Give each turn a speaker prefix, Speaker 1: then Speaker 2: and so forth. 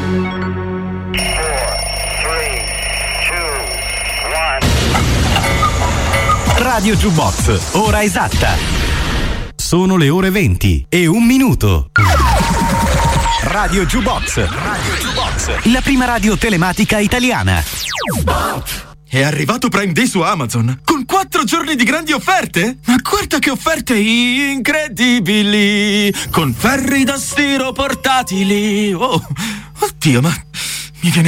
Speaker 1: Radio Jukebox, ora esatta. Sono le ore 20 e 1 minuto. Radio Jukebox, la prima radio telematica italiana.
Speaker 2: È arrivato Prime Day su Amazon con 4 giorni di grandi offerte? Ma guarda che offerte incredibili! Con ferri da stiro portatili. Oh, oddio, ma mi viene